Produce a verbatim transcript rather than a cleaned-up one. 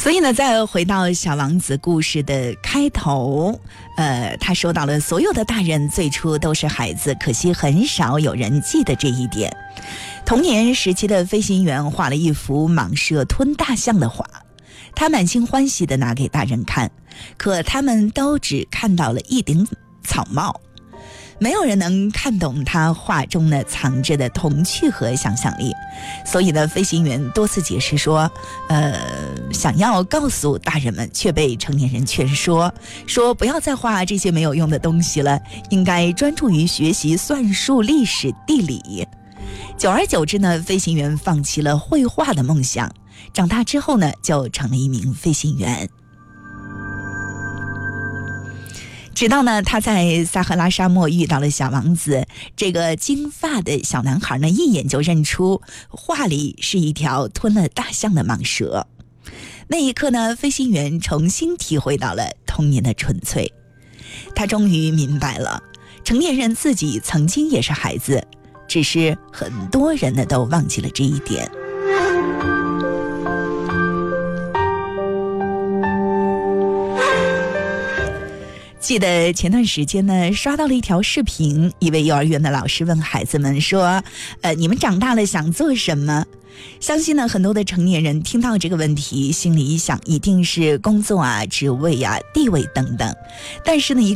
所以呢，再回到小王子故事的开头，呃，他说到了所有的大人最初都是孩子，可惜很少有人记得这一点。童年时期的飞行员画了一幅蟒蛇吞大象的画，他满心欢喜地拿给大人看，可他们都只看到了一顶草帽，没有人能看懂他画中呢藏着的童趣和想象力。所以呢，飞行员多次解释说，呃，想要告诉大人们，却被成年人劝说，说不要再画这些没有用的东西了，应该专注于学习算术、历史、地理。久而久之呢，飞行员放弃了绘画的梦想，长大之后呢，就成了一名飞行员。直到呢，他在撒哈拉沙漠遇到了小王子，这个金发的小男孩呢，一眼就认出画里是一条吞了大象的蟒蛇。那一刻呢，飞行员重新体会到了童年的纯粹。他终于明白了，成年人自己曾经也是孩子，只是很多人呢都忘记了这一点。记得前段时间呢，刷到了一条视频，一位幼儿园的老师问孩子们说，呃，你们长大了想做什么？相信呢，很多的成年人听到这个问题，心里一想，一定是工作啊、职位啊、地位等等。但是呢，一